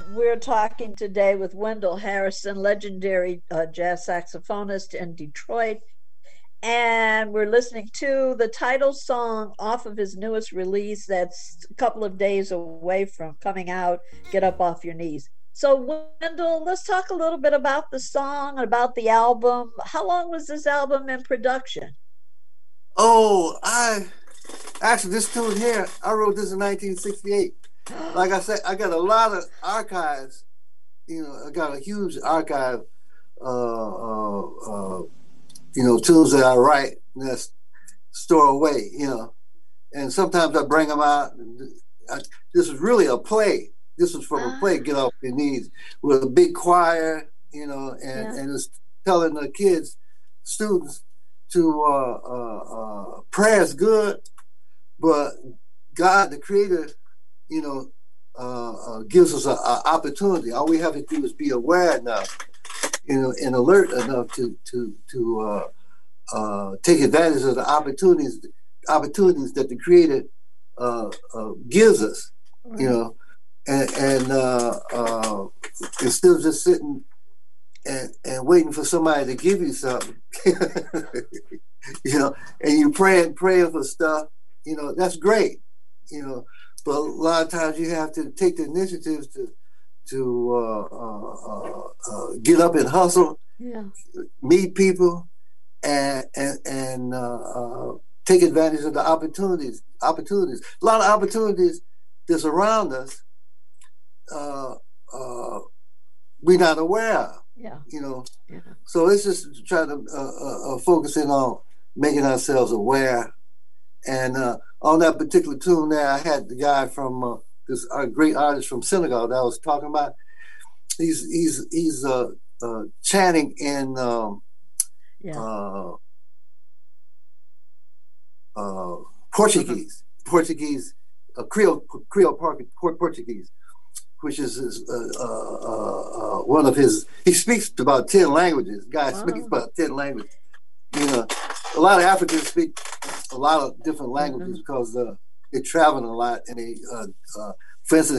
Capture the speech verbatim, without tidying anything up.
we're talking today with Wendell Harrison, legendary uh, jazz saxophonist in Detroit. And we're listening to the title song off of his newest release that's a couple of days away from coming out, Get Up Off Your Knees. So, Wendell, let's talk a little bit about the song, about the album. How long was this album in production? Oh, I actually this tune here, I wrote this in nineteen sixty-eight. Like I said, I got a lot of archives. You know, I got a huge archive. Uh, uh, uh, you know, tunes that I write and that's store away. You know, and sometimes I bring them out. I, this is really a play. This was from a play, Get Off Your Knees, with a big choir. You know, and Yeah. and it's telling the kids, students, to uh, uh, uh, prayer is good, but God, the Creator, you know, uh, uh, gives us an opportunity. All we have to do is be aware enough, you know, and alert enough to to to uh, uh, take advantage of the opportunities opportunities that the Creator uh, uh, gives us, Right. you know, and and uh, uh, instead of just sitting and and waiting for somebody to give you something, you know, and you praying praying for stuff, you know, that's great, you know, but a lot of times you have to take the initiatives to to uh, uh, uh, uh, get up and hustle, Yeah. meet people, and and and uh, uh, take advantage of the opportunities. Opportunities, a lot of opportunities that's around us. Uh, uh, we're not aware of, Yeah. you know. Yeah. So it's just trying to uh, uh, uh, focus in on making ourselves aware. And uh, on that particular tune there, I had the guy from uh, this uh, great artist from Senegal that I was talking about. He's he's he's uh, uh, chanting in um, Yeah. uh, uh, Portuguese, Portuguese, uh, Creole Creole Portuguese, which is his, uh, uh, uh, one of his. He speaks about ten languages. Guy Wow. speaks about ten languages. You know, a lot of Africans speak a lot of different languages Mhm. because uh, they travel a lot, and they, uh, uh, for instance,